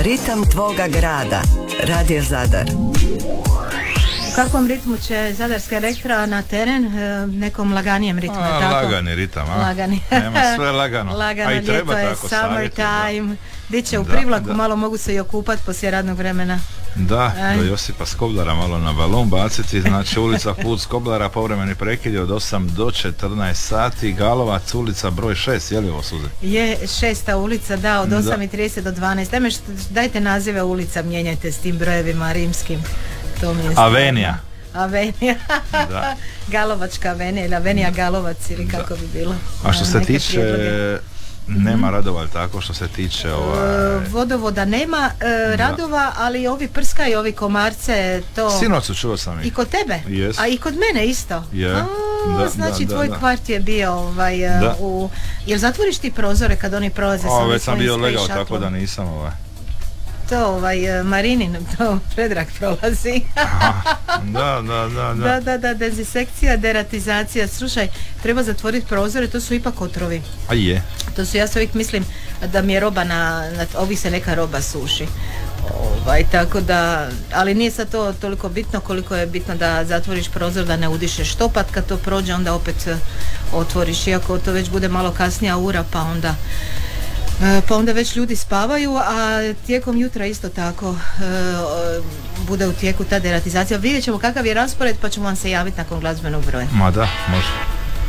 Ritam tvoga grada. Radio Zadar. U kakvom ritmu će Zadarska elektra na teren? Nekom laganijem ritmu, tako? Lagani ritam, a? Lagani. Nema sve lagano. Lagano, a i treba ljeto je, tako summertime. Biće u privlaku, malo mogu se i okupat poslije radnog vremena. Da, do Josipa Skoblara malo na balon baciti, znači ulica Put Skoblara, povremeni prekid je od 8 do 14 sati, Galovac, ulica broj 6, je li ovo, Suze? Je 6. ulica, da, od 8:30 do 12. Dajte nazive ulica, mijenjajte s tim brojevima rimskim. To mi je Avenija. Da. Galovačka avenija ili avenija Galovac ili kako bi bilo. A što se tiče nema radova, ali tako, što se tiče vodovoda nema radova, ali ovi prska i ovi komarce to... Sinoć čuo sam ih. I kod tebe? Yes. A i kod mene isto? Znači tvoj kvart je bio u... Jel zatvoriš ti prozore kad oni prolaze sa ovim svojim space shuttlom? Već sam bio legao, tako da nisam To Marinin, to Predrag prolazi. Da, dezinsekcija, deratizacija. Slušaj, treba zatvoriti prozore, to su ipak otrovi. A je. To su, ja se uvijek mislim da mi je roba ovih se neka roba suši. Tako da, ali nije sad to toliko bitno koliko je bitno da zatvoriš prozor, da ne udišeš topat, kad to prođe onda opet otvoriš, iako to već bude malo kasnija ura, pa onda već ljudi spavaju, a tijekom jutra isto tako bude u tijeku ta deratizacija. Vidjet ćemo kakav je raspored, pa ćemo vam se javiti nakon glazbenog broja. Ma da, može.